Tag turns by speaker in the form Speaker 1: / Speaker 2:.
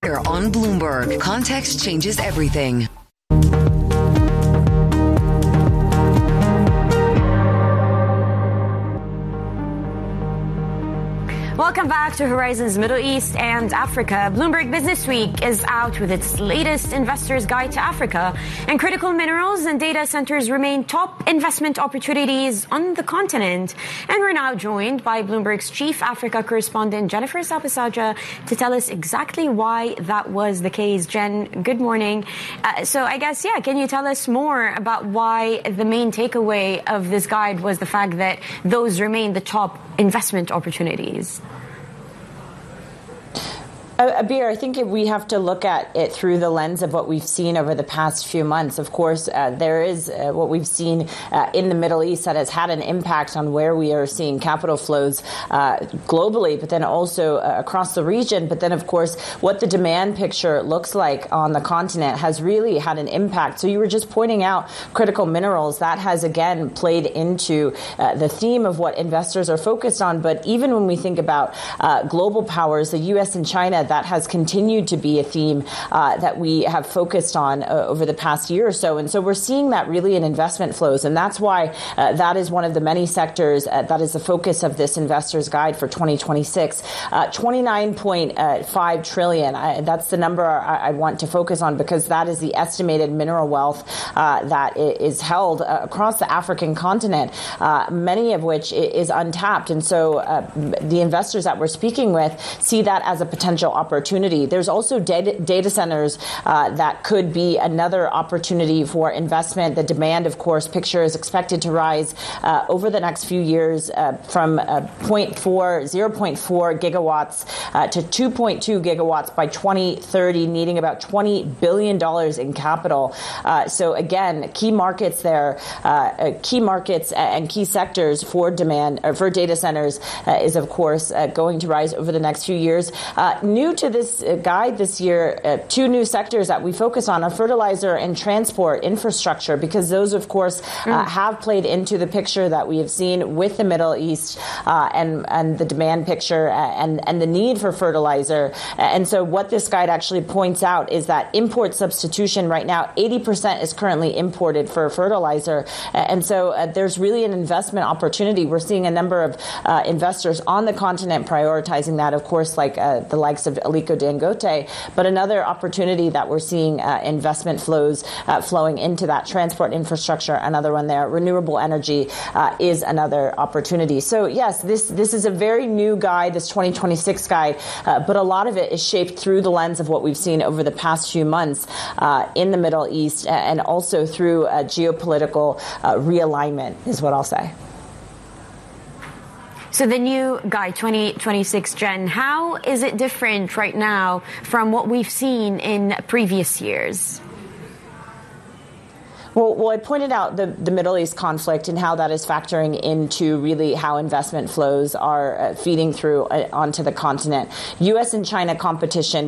Speaker 1: Here on Bloomberg, context changes everything.
Speaker 2: Welcome back to Horizons Middle East and Africa. Bloomberg Business Week is out with its latest investor's guide to Africa, and critical minerals and data centers remain top investment opportunities on the continent. And we're now joined by Bloomberg's chief Africa correspondent, Jennifer Sapasaja, to tell us exactly why that was the case. Jen, good morning. So I guess, can you tell us more about why the main takeaway of this guide was the fact that those remain the top investment opportunities?
Speaker 3: Abir, I think we have to look at it through the lens of what we've seen over the past few months. Of course, there is what we've seen in the Middle East that has had an impact on where we are seeing capital flows globally, but then also across the region. But then, of course, what the demand picture looks like on the continent has really had an impact. So you were just pointing out critical minerals. That has, again, played into the theme of what investors are focused on. But even when we think about global powers, the U.S. and China, that has continued to be a theme that we have focused on over the past year or so. And so we're seeing that really in investment flows. And that's why that is one of the many sectors that is the focus of this investor's guide for 2026. 29.5 trillion. That's the number I want to focus on, because that is the estimated mineral wealth that is held across the African continent, many of which is untapped. And so the investors that we're speaking with see that as a potential opportunity. There's also data centers that could be another opportunity for investment. The demand, of course, picture is expected to rise over the next few years from 0.4 gigawatts to 2.2 gigawatts by 2030, needing about $20 billion in capital. So again, key markets there, key markets and key sectors for demand for data centers is, of course, going to rise over the next few years. New to this guide this year, two new sectors that we focus on are fertilizer and transport infrastructure, because those, of course, have played into the picture that we have seen with the Middle East and the demand picture and the need for fertilizer. And so what this guide actually points out is that import substitution right now, 80% is currently imported for fertilizer. And so there's really an investment opportunity. We're seeing a number of investors on the continent prioritizing that, of course, like the likes of Aliko Dangote. But another opportunity that we're seeing investment flows flowing into that transport infrastructure, another one there. Renewable energy is another opportunity. So yes, this is a very new guide, this 2026 guide, but a lot of it is shaped through the lens of what we've seen over the past few months in the Middle East, and also through geopolitical realignment is what I'll say.
Speaker 2: So the new guide 2026, Jen, how is it different right now from what we've seen in previous years?
Speaker 3: Well, I pointed out the Middle East conflict and how that is factoring into really how investment flows are feeding through onto the continent. U.S. and China competition